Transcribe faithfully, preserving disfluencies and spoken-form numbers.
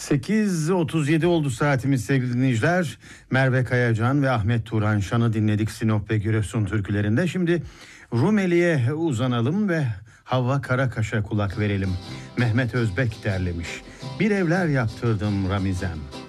sekiz otuz yedi oldu saatimiz sevgili dinleyiciler. Merve Kayacan ve Ahmet Turan Şan'ı dinledik Sinop ve Giresun türkülerinde. Şimdi Rumeli'ye uzanalım ve Havva Karakaş'a kulak verelim. Mehmet Özbek derlemiş. Bir evler yaptırdım Ramizem.